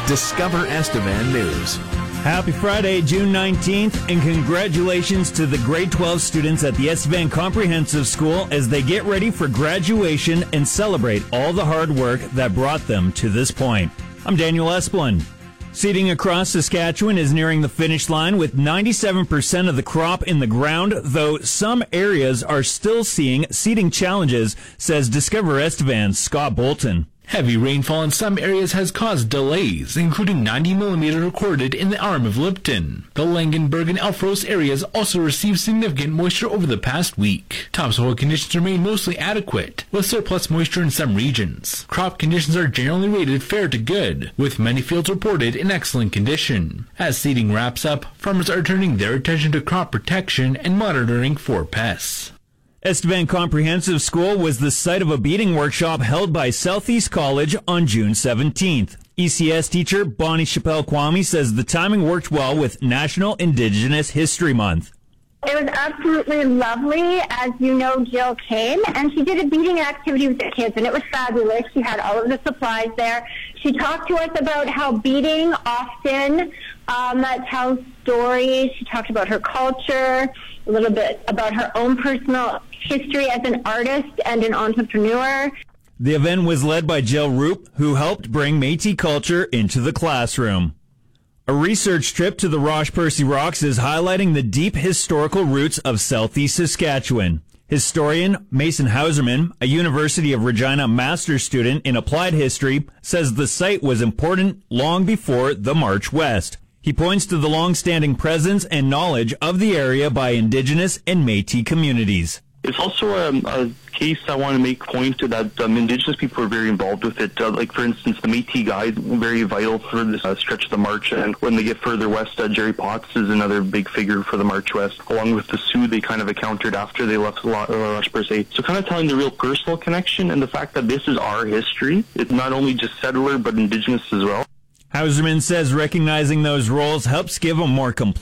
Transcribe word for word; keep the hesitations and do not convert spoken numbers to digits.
Discover Estevan News. Happy Friday, June nineteenth, and congratulations to the grade twelve students at the Estevan Comprehensive School as they get ready for graduation and celebrate all the hard work that brought them to this point. I'm Daniel Esplin. Seeding across Saskatchewan is nearing the finish line with ninety-seven percent of the crop in the ground, though some areas are still seeing seeding challenges, says Discover Estevan's Scott Bolton. Heavy rainfall in some areas has caused delays, including ninety millimeters recorded in the arm of Lipton. The Langenberg and Elfros areas also received significant moisture over the past week. Topsoil conditions remain mostly adequate, with surplus moisture in some regions. Crop conditions are generally rated fair to good, with many fields reported in excellent condition. As seeding wraps up, farmers are turning their attention to crop protection and monitoring for pests. Estevan Comprehensive School was the site of a beading workshop held by Southeast College on June seventeenth. E C S teacher Bonnie Chappelle Kwame says the timing worked well with National Indigenous History Month. It was absolutely lovely. As you know, Jill came and she did a beading activity with the kids, and it was fabulous. She had all of the supplies there. She talked to us about how beading often um, tells stories. She talked about her culture, a little bit about her own personal history as an artist and an entrepreneur. The event was led by Jill Roop, who helped bring Métis culture into the classroom. A research trip to the Roche Percy Rocks is highlighting the deep historical roots of Southeast Saskatchewan. Historian Mason Hauserman, a University of Regina master's student in applied history, says the site was important long before the March West. He points to the long-standing presence and knowledge of the area by Indigenous and Métis communities. It's also a, a case I want to make point to that um, Indigenous people are very involved with it. Uh, like, for instance, the Métis Guide, very vital for this uh, stretch of the March. And when they get further west, uh, Jerry Potts is another big figure for the March West, along with the Sioux they kind of encountered after they left La Roche Percé. So kind of telling the real personal connection and the fact that this is our history. It's not only just settler, but Indigenous as well. Hauserman says recognizing those roles helps give a more complete